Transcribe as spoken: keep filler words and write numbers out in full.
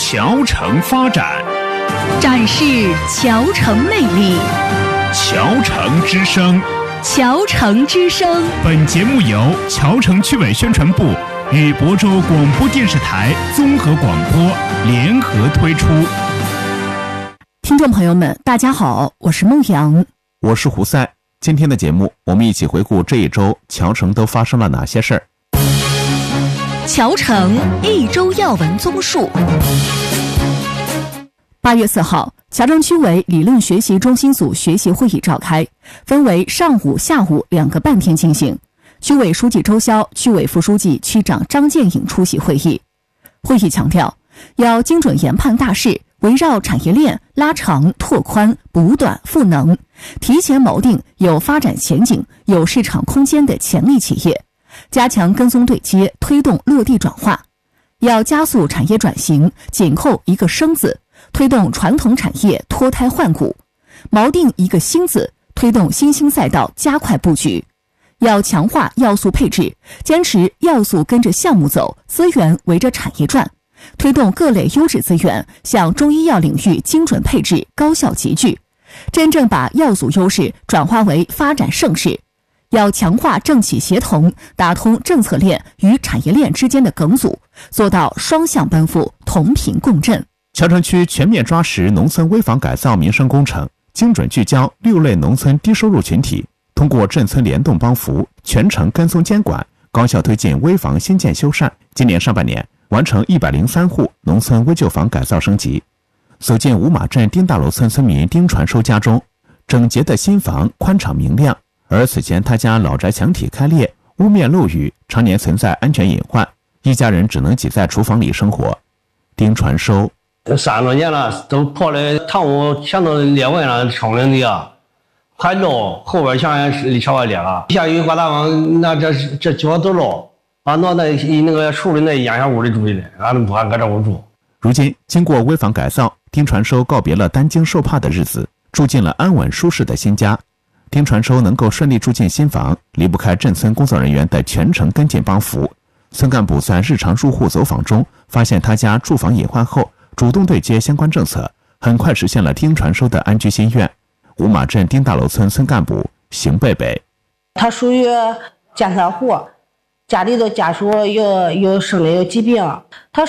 侨城发展， 展示侨城魅力。 侨城之声， 侨城之声。 本节目由侨城区委宣传部与亳州广播电视台综合广播联合推出。 听众朋友们，大家好，我是孟阳， 我是胡赛。今天的节目，我们一起回顾这一周侨城都发生了哪些事儿。 侨城一周要闻综述。 八月四号，侨城区委理论学习中心组学习会议召开，分为上午、下午两个半天进行。区委书记周潇、区委副书记、区长张建颖出席会议。会议强调，要精准研判大势，围绕产业链拉长、拓宽、补短、赋能，提前锚定有发展前景、有市场空间的潜力企业，加强跟踪对接，推动落地转化。要加速产业转型，紧扣一个生字，推动传统产业脱胎换骨，锚定一个新字，推动新兴赛道加快布局。要强化要素配置，坚持要素跟着项目走，资源围着产业转，推动各类优质资源向中医药领域精准配置，高效集聚，真正把要素优势转化为发展盛世。要强化政企协同，打通政策链与产业链之间的梗阻，做到双向奔赴，同频共振。 侨城区全面抓实农村危房改造民生工程，精准聚焦六类农村低收入群体，通过镇村联动帮扶、全程跟踪监管，高效推进危房新建修缮。今年上半年完成一百零三户农村危旧房改造升级。走进五马镇丁大楼村村民丁传收家中，整洁的新房宽敞明亮，而此前他家老宅墙体开裂，屋面漏雨，常年存在安全隐患，一家人只能挤在厨房里生活。丁传收， 三十多年了，都破的堂屋墙都裂纹了，窗棂的啊还漏，后边墙也稍微裂了。下雨刮大风，那这这脚都漏，把挪在那个树林那烟小屋里住的，俺们不敢搁这屋住。 如今经过危房改造，丁传收告别了担惊受怕的日子，住进了安稳舒适的新家。丁传收能够顺利住进新房，离不开镇村工作人员的全程跟进帮扶。村干部在日常住户走访中发现他家住房隐患后，主动对接相关政策，很快实现了丁传收的安居心愿。五马镇丁大楼村村干部邢贝贝， 他属于监测户，家里的家属有有生了有疾病，他